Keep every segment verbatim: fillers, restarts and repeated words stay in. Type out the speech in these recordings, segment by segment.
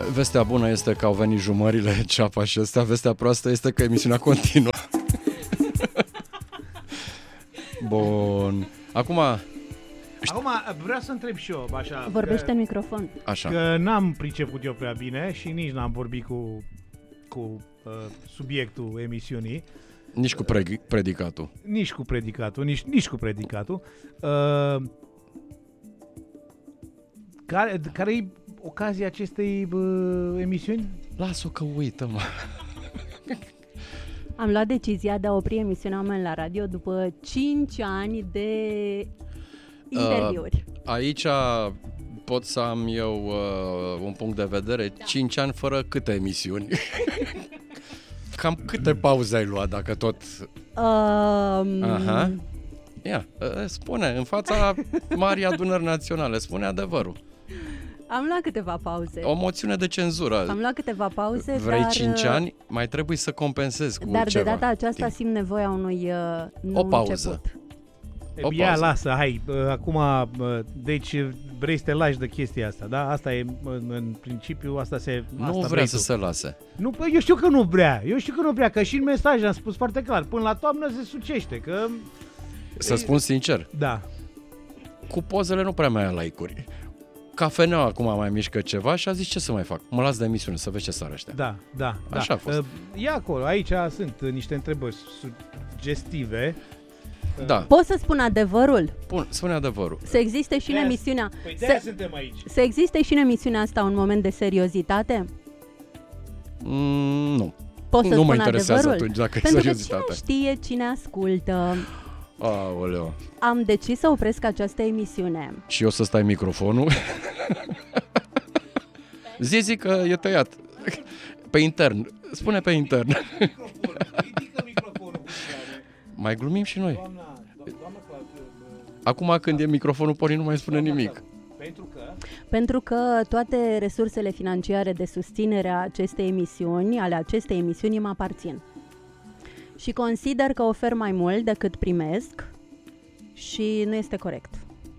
Vestea bună este că au venit jumările ceapa și ăsta. Vestea proastă este că emisiunea continuă. Bun. Acum... Acum vreau să întreb și eu, așa... Vorbește că, în microfon. Așa. Că n-am priceput eu prea bine și nici n-am vorbit cu, cu uh, subiectul emisiunii. Nici cu pre- predicatul. Nici cu predicatul, nici, nici cu predicatul. Uh, care, care-i ocazia acestei uh, emisiuni? Las-o că uită, mă. Am luat decizia de a opri emisiunea Oameni la Radio după cinci ani de interviuri. Uh, aici pot să am eu uh, un punct de vedere. Da. cinci ani fără câte emisiuni? Cam câte pauze ai luat, dacă tot... Um... Aha. Ia, spune, în fața Marii Adunări Naționale, spune adevărul. Am luat câteva pauze. O moțiune de cenzură. Am luat câteva pauze, Vrei dar... cinci ani? Mai trebuie să compensezi cu dar ceva. Dar de data aceasta timp. simt nevoia unui uh, nou o pauză. început. O Ia, pauză. Lasă, hai, acum, deci vrei să te lași de chestia asta, da? Asta e, în, în principiu, asta se... Nu asta vrea să tu. se lase. Nu, păi, eu știu că nu vrea, eu știu că nu vrea, că și în mesaj am spus foarte clar, până la toamnă se sucește, că... Să spun sincer? Da. Cu pozele nu prea mai ai like-uri. Cafeneaua acum mai mișcă ceva și a zis ce să mai fac? Mă las de emisiune, să vezi ce sar ăștia. Da, da, Așa da. a fost. Ia acolo, aici sunt niște întrebări sugestive. Da. Poți să spun adevărul? Bun, spune adevărul. Să existe și în emisiunea... Păi de-aia suntem aici. Să existe și în emisiunea asta un moment de seriozitate? Mm, nu. Poți să nu spun mă interesează adevărul? atunci dacă Pentru e seriozitate. că cine știe, cine ascultă. Aoleu. Am decis să opresc această emisiune. Și eu să stai microfonul? Zi, zi că e tăiat. Pe intern. Spune pe intern. Ridică microfonul. Mai glumim și noi. Doamna, doamna, Acum când e microfonul pornit nu mai spune nimic. Pentru că? Pentru că toate resursele financiare de susținere a acestei emisiuni, ale acestei emisiuni îmi aparțin. Și consider că ofer mai mult decât primesc și nu este corect.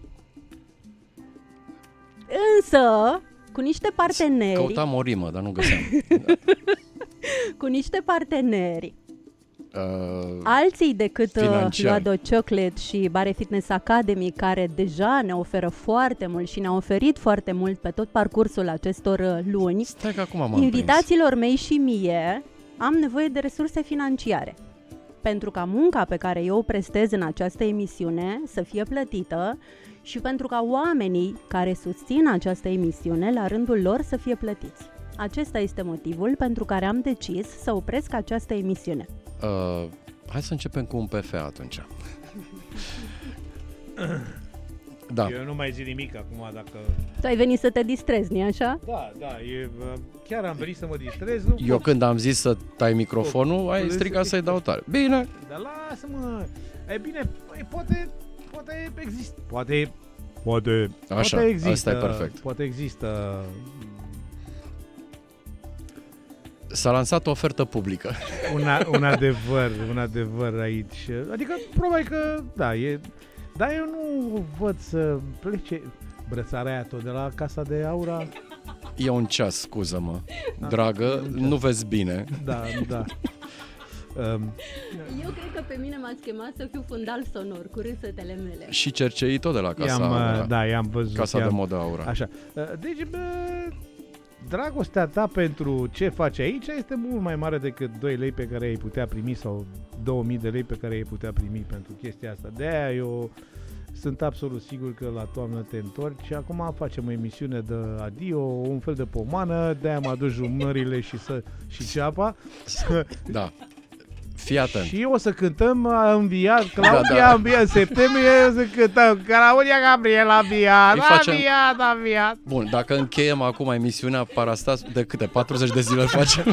Însă, cu niște parteneri... Căutam o rimă, dar nu găseam. Cu niște parteneri Uh, alții decât financiar. Luado Chocolate și Bare Fitness Academy, care deja ne oferă foarte mult și ne-au oferit foarte mult pe tot parcursul acestor luni. Stai că acum m-am invitațiilor prins. mei și mie am nevoie de resurse financiare. Pentru ca munca pe care eu o prestez în această emisiune să fie plătită și pentru ca oamenii care susțin această emisiune la rândul lor să fie plătiți. Acesta este motivul pentru care am decis să opresc această emisiune. Uh, hai să începem cu un P F atunci. Da. Eu nu mai zic nimic acum dacă... Tu ai venit să te distrezi, nu-i așa? Da, da, e, chiar am venit să mă distrez. Nu Eu când am zis să tai microfonul, ai strigat să-i dau tare. Bine. Dar lasă-mă. E bine, poate, poate există. Poate, poate, Așa, poate există. asta e perfect. Poate există... S-a lansat o ofertă publică. Un, un adevăr, un adevăr aici. Adică, probabil că, da, e... Dar eu nu văd să plece brățarea aia tot de la Casa de Aura. E un ceas, scuză-mă. Dragă, nu vezi bine. Da, da. Um, Eu cred că pe mine m-ați chemat să fiu fundal sonor cu râsetele mele. Și cercei tot de la Casa i-am, Aura. Da, i-am văzut. Casa i-am, de modă Aura. Așa. Deci, bă, dragostea ta pentru ce faci aici este mult mai mare decât doi lei pe care ai putea primi sau două mii de lei pe care ai putea primi pentru chestia asta. De-aia eu sunt absolut sigur că la toamnă te întorci și acum facem o emisiune de adio, un fel de pomană, de-aia mă aduc jumările și, să, și ceapa. Da. Fii atent. Și o să cântăm a înviat, Claudia da, da. a înviat în septembrie, o să cântăm Claudia Gabriel a înviat, a facem... înviat, a înviat. Bun, dacă încheiem acum emisiunea Parastas, de câte? patruzeci de zile facem?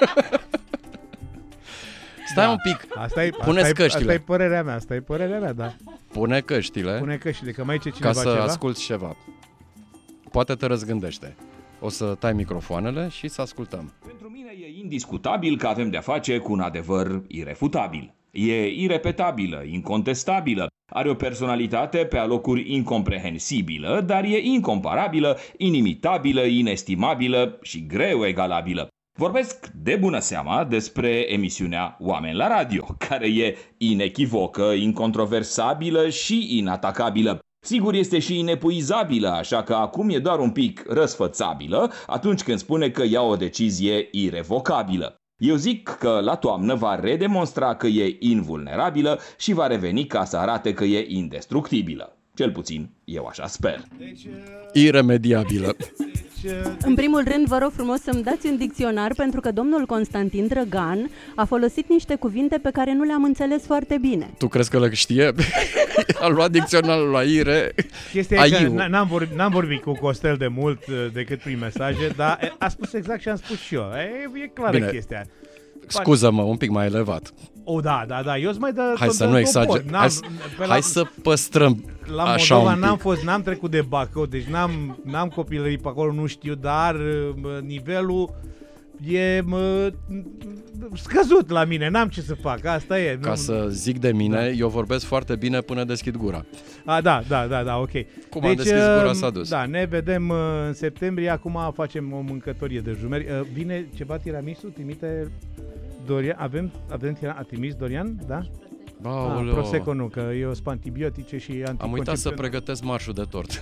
Stai da. un pic. Asta e, Puneți asta căștile. Asta e părerea mea, asta e părerea mea, da. Pune căștile. Pune căștile, că mai e cineva ca să ceva. asculți ceva. Poate te răzgândește. O să tai microfoanele și să ascultăm. Pentru mine e indiscutabil că avem de-a face cu un adevăr irefutabil. E irepetabilă, incontestabilă Are o personalitate pe alocuri incomprehensibilă, dar e incomparabilă, inimitabilă, inestimabilă și greu egalabilă. Vorbesc de bună seama despre emisiunea Oameni la Radio, care e inechivocă, incontroversabilă și inatacabilă. Sigur, este și inepuizabilă, așa că acum e doar un pic răsfățabilă atunci când spune că ia o decizie irevocabilă. Eu zic că la toamnă va redemonstra că e invulnerabilă și va reveni ca să arate că e indestructibilă. Cel puțin, eu așa sper. Deci, Iremediabilă. deci, În primul rând, vă rog frumos să-mi dați un dicționar, pentru că domnul Constantin Drăgan a folosit niște cuvinte pe care nu le-am înțeles foarte bine. Tu crezi că le știe? A luat dicționarul la Ire. chestia e că Aiu. n-am vorbit, n-am vorbit cu Costel de mult uh, decât prin mesaje, dar a spus exact ce am spus și eu. E, e clară Bine. chestia. Scuză-mă, un pic mai elevat. O, da, da, da, eu îți mai dă... Hai dă- să dă- nu dă- exager. pot. N-am- Hai, să- pe la- hai să păstrăm La așa Moldova un n-am pic. fost, n-am trecut de Bacău, deci n-am, n-am copilărit pe acolo, nu știu, dar mă, nivelul e mă, scăzut la mine, n-am ce să fac, asta e. Ca nu, să zic de mine, eu vorbesc foarte bine până deschid gura. A, da, da, da, da, ok. Cum am deschis gura, s-a dus. Da, ne vedem uh, în septembrie, acum facem o mâncătorie de jumeri. Uh, vine ceva tiramisu, trimite Dorian, avem, avem tira, a trimis Dorian, da? Ah, Aoleo. Prosecco nu, că eu sunt antibiotice și anticoncepționale. Am uitat să pregătesc marșul de tort.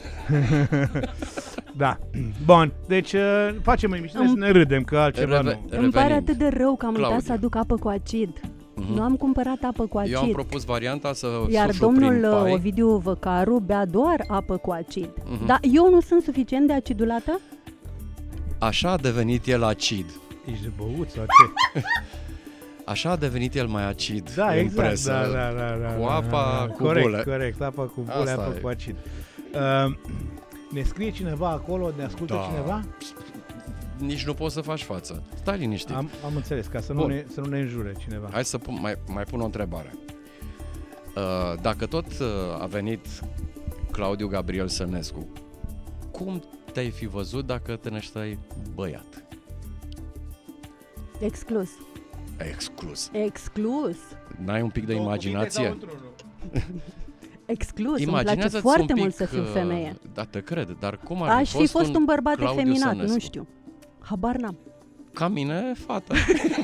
Da. Bun, deci uh, facem emisiune Îmi- să ne râdem, că altceva Reve- nu. Îmi pare Revenind. atât de rău că am uitat Claudia. să aduc apă cu acid. Mhm. Nu am cumpărat apă cu acid. Eu am propus varianta să Iar suflu prin domnul pai. Ovidiu Văcaru bea doar apă cu acid. Mhm. Dar eu nu sunt suficient de acidulată? Așa a devenit el acid. Ești de băut sau ce? Așa a devenit el mai acid Da, în exact. presă. Da, da, da, da, Cu da, apa, da, da. cu corect, bule. Corect, apa cu bule, Asta apă e. cu acid. Uh, ne scrie cineva acolo, ne ascultă Da. cineva? Nici nu poți să faci față. Stai liniștit. Am, am înțeles, ca să nu, Bun. ne, să nu ne înjure cineva. Hai să pun, mai, mai pun o întrebare. Uh, dacă tot uh, a venit Claudiu Gabriel Sănescu, cum te-ai fi văzut dacă te nășteai băiat? Exclus. Exclus. Exclus. N-ai un pic de imaginație? Exclus. Îmi place Imaginează-ți foarte un pic, mult să fiu uh, femeie. Da, te cred, dar cum ar Aș fi fost un, un bărbat Claudiu efeminat, Sănescu? nu știu. Habar n-am. Ca mine, fată.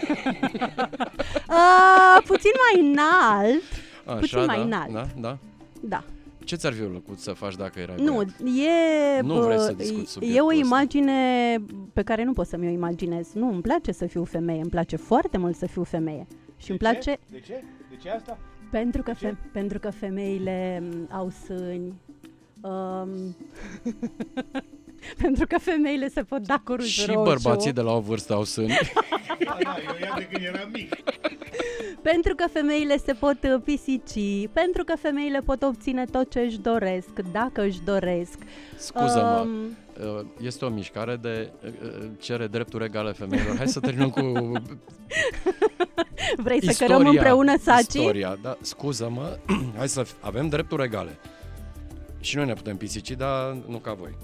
A, puțin mai înalt. Așa, Puțin mai da, înalt. Da, da. Da. Ce ți-ar fi plăcut să faci dacă erai Nu, băiat? e, Nu vrei să uh, discuți e subiectul o ăsta. imagine pe care nu pot să-mi o imaginez. Nu, îmi place să fiu femeie, îmi place foarte mult să fiu femeie. Și îmi place De ce? De ce asta? pentru că, De ce? fe- pentru că femeile m, au sâni. Um, pentru că femeile se pot da cu ruj Și roșu. bărbații de la o vârstă au sâni. Da, da, eu ia de când eram mic. Pentru că femeile se pot uh, pisici, pentru că femeile pot obține tot ce își doresc, dacă își doresc. Scuză-mă, Um, uh, este o mișcare de uh, cere drepturi egale femeilor. Hai să terminăm cu vrei să istoria. cărăm împreună sacii? Istoria, da, scuză-mă, hai să avem drepturi egale. Și noi ne putem pisici, dar nu ca voi.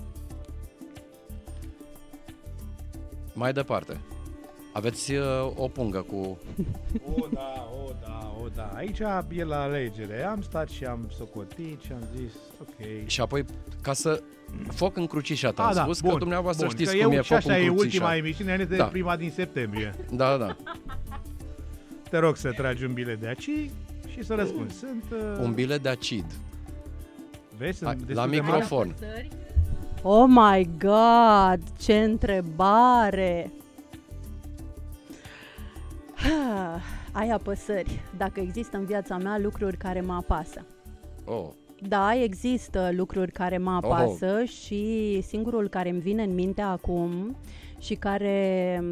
Mai departe. Aveți uh, o pungă cu... O, da, o, da, o, da. Aici e la alegere. Am stat și am socotit și am zis, ok. Și apoi, ca să... Foc în crucișat, am A, da, spus bun, că dumneavoastră bun, știți că cum eu, e și foc așa în e crucișat. ultima emisiune, înainte Da. de prima din septembrie. Da, da. Te rog să tragi un bilet de aici și să răspunzi. Sunt... Uh, Un bilet de acid. Vezi, sunt Hai, destul la de mari. microfon. Oh my God, ce întrebare! Ai apăsări. Dacă există în viața mea lucruri care mă apasă. Oh. Da, există lucruri care mă apasă oh. și singurul care îmi vine în minte acum și care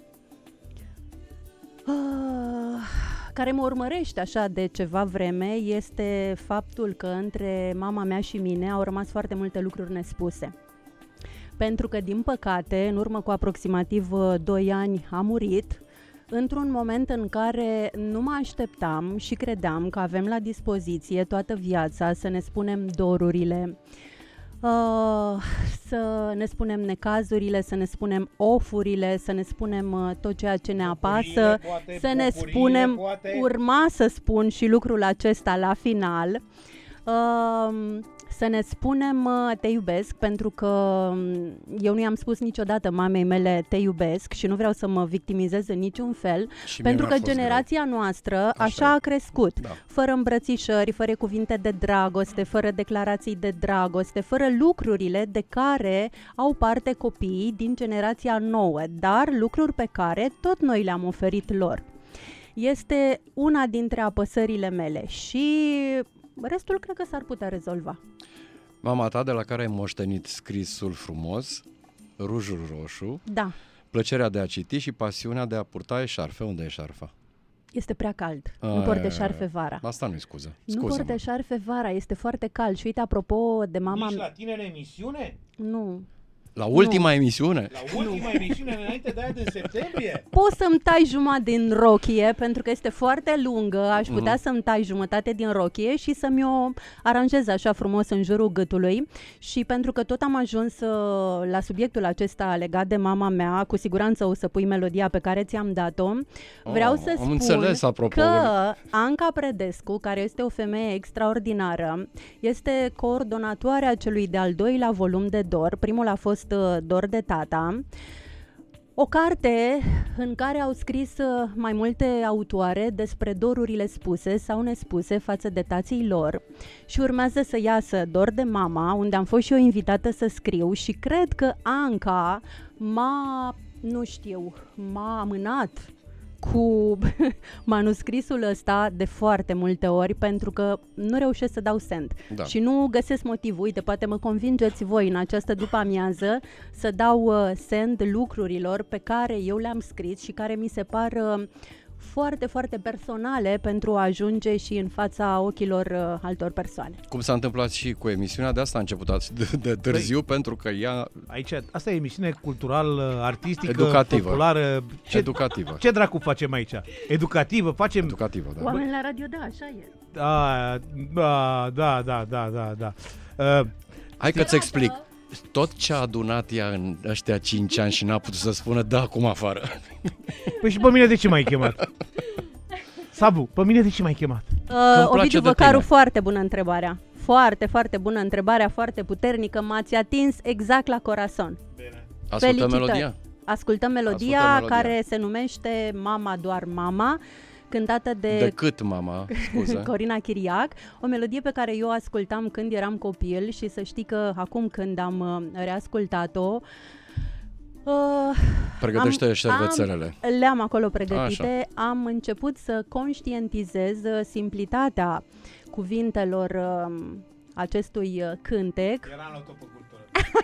uh, care mă urmărește așa de ceva vreme este faptul că între mama mea și mine au rămas foarte multe lucruri nespuse. Pentru că, din păcate, în urmă cu aproximativ doi ani a murit, într-un moment în care nu mă așteptam și credeam că avem la dispoziție toată viața să ne spunem dorurile, uh, să ne spunem necazurile, să ne spunem ofurile, să ne spunem uh, tot ceea ce ne apasă, poate, să ne popurile, spunem, poate. urma să spun și lucrul acesta la final. Uh, să ne spunem uh, te iubesc, pentru că eu nu i-am spus niciodată mamei mele te iubesc și nu vreau să mă victimizez în niciun fel, Și pentru mie că mi-a fost generația greu. noastră Așa așa e. a crescut, Da. fără îmbrățișări, fără cuvinte de dragoste, fără declarații de dragoste, fără lucrurile de care au parte copiii din generația nouă, dar lucruri pe care tot noi le-am oferit lor. Este una dintre apăsările mele și restul cred că s-ar putea rezolva. Mama ta, de la care ai moștenit scrisul frumos, rujul roșu, Da, plăcerea de a citi și pasiunea de a purta eșarfe. Unde e eșarfa? este prea cald. A, Nu port eșarfe vara. Asta nu-i scuză. Nu Scuză-mă. port eșarfe vara, este foarte cald. Și uite, apropo de mama... Nici la tine în emisiune? Nu. La ultima emisiune? La ultima emisiune înainte de aia din septembrie? Poți să-mi tai jumătate din rochie, pentru că este foarte lungă, aș putea Mhm. să-mi tai jumătate din rochie și să-mi o aranjez așa frumos în jurul gâtului. Și pentru că tot am ajuns uh, la subiectul acesta legat de mama mea, cu siguranță o să pui melodia pe care ți-am dat-o, vreau Oh, să am spun înțeles, apropo. că Anca Predescu, care este o femeie extraordinară, este coordonatoarea celui de-al doilea volum de Dor. Primul a fost uh, Dor de tata. O carte în care au scris uh, mai multe autoare despre dorurile spuse sau nespuse față de tații lor și urmează să iasă Dor de mama, unde am fost și eu invitată să scriu și cred că Anca m-a, nu știu, m-a amânat cu manuscrisul ăsta de foarte multe ori pentru că nu reușesc să dau send. Da. Și nu găsesc motiv. Uite, poate mă convingeți voi în această după-amiază să dau uh, send lucrurilor pe care eu le-am scris și care mi se par uh, foarte, foarte personale pentru a ajunge și în fața ochilor uh, altor persoane. Cum s-a întâmplat și cu emisiunea de asta, a început atât de, de târziu, pentru că ea Aici, asta e emisiune cultural, artistică, Educativă. populară. Ce, educativă. ce dracu facem aici? Educativă? Facem... Educativă, da. Oameni la radio, da, așa e. Da, da, da, da, da, da, da. Uh, Hai că-ți explic. Tot ce a adunat ea în ăștia cinci ani și n-a putut să spună da acum afară. păi și pe mine de ce m-ai chemat? Sabu, pe mine de ce m-ai chemat? Uh, place Ovidiu de Văcaru, tine. foarte bună întrebarea. Foarte, foarte bună întrebarea, foarte puternică. M-ați atins exact la corazon. Ascultă Felicitări. melodia. Ascultăm melodia, Ascultăm melodia. care se numește Mama doar mama, cântată de Decât mama, scuze. Corina Chiriac, o melodie pe care eu o ascultam când eram copil și să știi că acum când am uh, reascultat-o, uh, Pregătește am- șervețelele. am- le-am acolo pregătite, am început să conștientizez uh, simplitatea cuvintelor uh, acestui uh, cântec. Era în autopăcultură.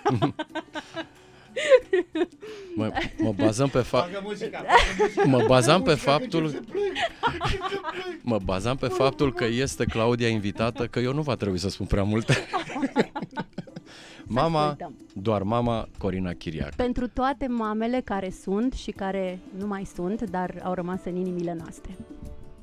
Mă, mă bazăm pe fapt. Bagă muzica, Mă bazam pe faptul Mă bazam pe faptul că este Claudia invitată, că eu nu va trebui să spun prea multe. Mama, ascultăm. doar mama, Corina Chiriac. Pentru toate mamele care sunt și care nu mai sunt, dar au rămas în inimile noastre.